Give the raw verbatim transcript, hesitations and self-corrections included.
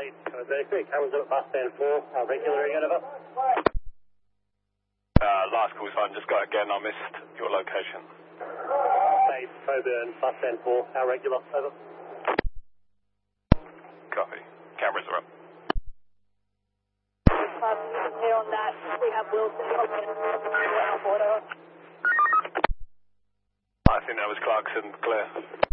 Hey, thirty-three, cameras up at bus stand four, uh, regular again, over. Uh, last call's fine, just got again, I missed your location. Hey, Coburn, bus stand four, our regular, over. Copy. Cameras are up. Um, here on that, we have Wilson coming in from our border. I think that was Clarkson, clear.